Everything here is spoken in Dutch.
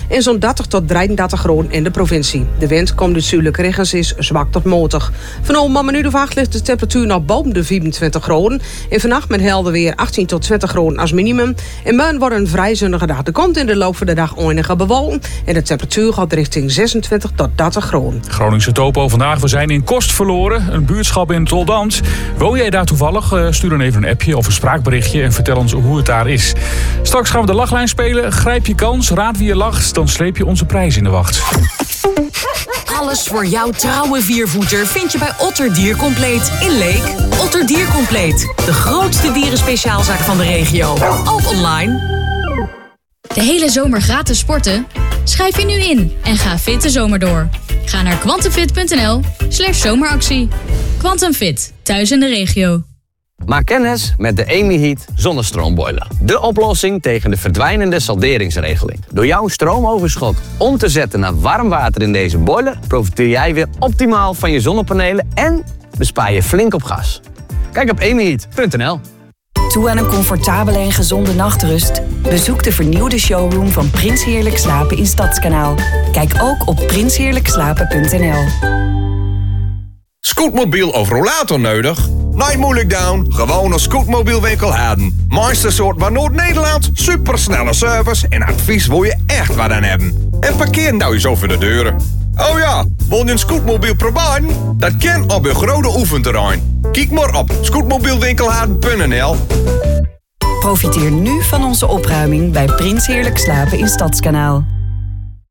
en zo'n 30 tot 33 graden in de provincie. De wind komt uit zuidelijke regens is zwak tot matig. Vanavond om een minuut of 8 ligt de temperatuur nog boven de 24 graden. En vannacht met helder weer 18 tot 20 graden als minimum. En morgen wordt een vrij zonnige dag. Er komt in de loop van de dag enige bewolking. En de temperatuur gaat richting 26 tot 30 graden. Groningse topo vandaag. We zijn in Kost verloren. Een buurtschap in Toldant. Woon jij daar toevallig? Stuur dan even een appje of een spraakberichtje en vertel ons hoe het daar is. Straks gaan we de lachlijn spelen. Grijp je kans, raad wie je lacht. Dan sleep je onze prijs in de wacht. Alles voor jouw trouwe viervoeter vind je bij Otter Diercompleet in Leek. Otter Diercompleet, de grootste dierenspeciaalzaak van de regio. Ook online. De hele zomer gratis sporten? Schrijf je nu in en ga fit de zomer door. Ga naar quantumfit.nl/zomeractie. Quantum Fit, thuis in de regio. Maak kennis met de Amy-Heat zonnestroombojler. De oplossing tegen de verdwijnende salderingsregeling. Door jouw stroomoverschot om te zetten naar warm water in deze boiler profiteer jij weer optimaal van je zonnepanelen en bespaar je flink op gas. Kijk op amyheat.nl. Toe aan een comfortabele en gezonde nachtrust? Bezoek de vernieuwde showroom van Prins Heerlijk Slapen in Stadskanaal. Kijk ook op prinsheerlijkslapen.nl. Scootmobiel of rollator nodig? Nee, moeilijk down. Gewoon een scootmobielwinkel hebben. Mooiste soort van Noord-Nederland. Supersnelle service en advies wil je echt wat aan hebben. En parkeer nou eens over de deuren. Oh ja, wil je een scootmobiel proberen? Dat kan op een grote oefenterrein. Kijk maar op scootmobielwinkelhaden.nl. Profiteer nu van onze opruiming bij Prins Heerlijk Slapen in Stadskanaal.